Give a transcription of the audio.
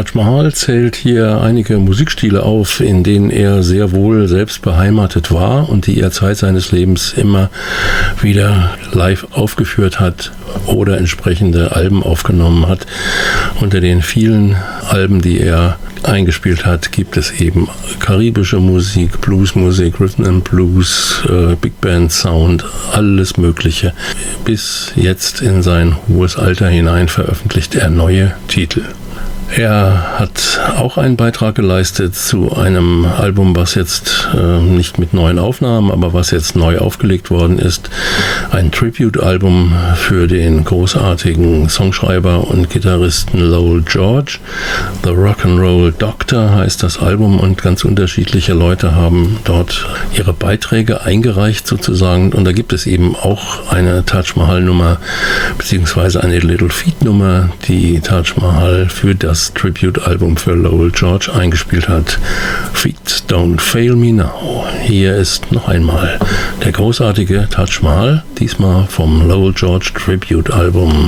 Mahal zählt hier einige Musikstile auf, in denen er sehr wohl selbst beheimatet war und die er Zeit seines Lebens immer wieder live aufgeführt hat oder entsprechende Alben aufgenommen hat. Unter den vielen Alben, die er eingespielt hat, gibt es eben karibische Musik, Bluesmusik, Rhythm and Blues, Big Band Sound, alles Mögliche. Bis jetzt in sein hohes Alter hinein veröffentlicht er neue Titel. Er hat auch einen Beitrag geleistet zu einem Album, was jetzt nicht mit neuen Aufnahmen, aber was jetzt neu aufgelegt worden ist. Ein Tribute-Album für den großartigen Songschreiber und Gitarristen Lowell George. The Rock'n'Roll Doctor heißt das Album und ganz unterschiedliche Leute haben dort ihre Beiträge eingereicht sozusagen. Und da gibt es eben auch eine Taj Mahal-Nummer beziehungsweise eine Little Feat-Nummer, die Taj Mahal für das Tribute-Album für Lowell George eingespielt hat. Feet Don't Fail Me Now. Hier ist noch einmal der großartige Taj Mahal, diesmal vom Lowell George Tribute-Album.